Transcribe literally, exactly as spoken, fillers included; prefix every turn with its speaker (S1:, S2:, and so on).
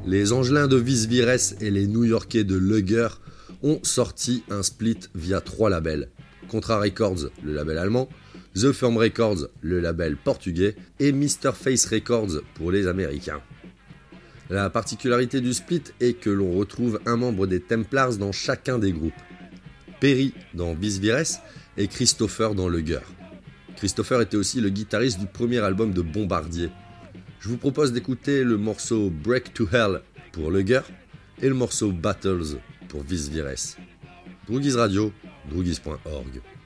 S1: les Angelins de Vis Vires et les New-Yorkais de Lugger ont sorti un split via trois labels. Contra Records, le label allemand, The Firm Records, le label portugais, et mister Face Records pour les Américains. La particularité du split est que l'on retrouve un membre des Templars dans chacun des groupes. Perry dans Vis Vires et Christopher dans Lugger. Christopher était aussi le guitariste du premier album de Bombardier. Je vous propose d'écouter le morceau Break to Hell pour Lugger et le morceau Battles pour Vis Vires. Droogies Radio, droogies point org.